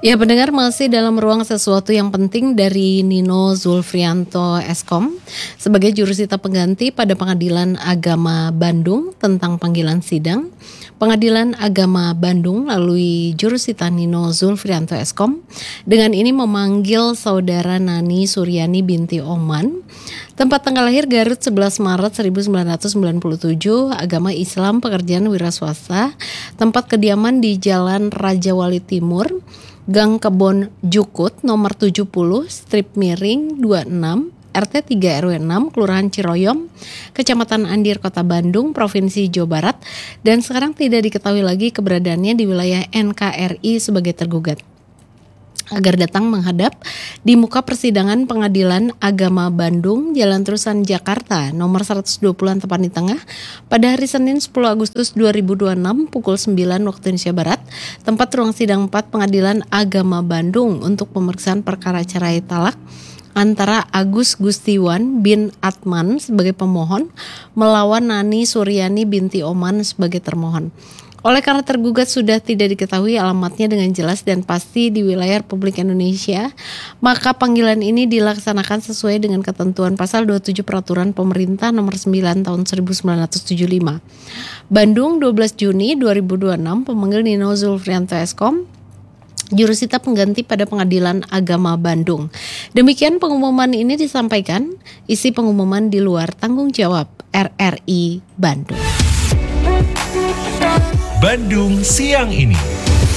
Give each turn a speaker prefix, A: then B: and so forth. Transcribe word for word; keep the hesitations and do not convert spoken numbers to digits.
A: Ya, pendengar, masih dalam ruang sesuatu yang penting dari Nino Zulfrianto Eskom sebagai jurusita pengganti pada Pengadilan Agama Bandung tentang panggilan sidang. Pengadilan Agama Bandung melalui jurusita Nino Zulfrianto Eskom dengan ini memanggil saudara Nani Suryani binti Oman, tempat tanggal lahir Garut sebelas Maret seribu sembilan ratus sembilan puluh tujuh, agama Islam, pekerjaan wiraswasta, tempat kediaman di Jalan Raja Wali Timur, Gang Kebon Jukut, nomor tujuh puluh, strip miring dua puluh enam, R T tiga R W enam, Kelurahan Ciroyom, Kecamatan Andir, Kota Bandung, Provinsi Jawa Barat, dan sekarang tidak diketahui lagi keberadaannya di wilayah N K R I sebagai tergugat, agar datang menghadap di muka persidangan Pengadilan Agama Bandung, Jalan Terusan Jakarta, nomor seratus dua puluh Antapani Tengah, pada hari Senin sepuluh Agustus dua ribu dua puluh enam pukul sembilan waktu Indonesia Barat, tempat ruang sidang empat Pengadilan Agama Bandung untuk pemeriksaan perkara cerai talak antara Agus Gustiwan bin Atman sebagai pemohon melawan Nani Suryani binti Oman sebagai termohon. Oleh karena tergugat sudah tidak diketahui alamatnya dengan jelas dan pasti di wilayah Republik Indonesia, maka panggilan ini dilaksanakan sesuai dengan ketentuan pasal dua puluh tujuh Peraturan Pemerintah nomor sembilan tahun seribu sembilan ratus tujuh puluh lima. Bandung, dua belas Juni dua ribu dua puluh enam, pemanggil Nino Zulfrianto Eskom, jurusita pengganti pada Pengadilan Agama Bandung. Demikian pengumuman ini disampaikan, isi pengumuman di luar tanggung jawab R R I Bandung.
B: Bandung Siang Ini.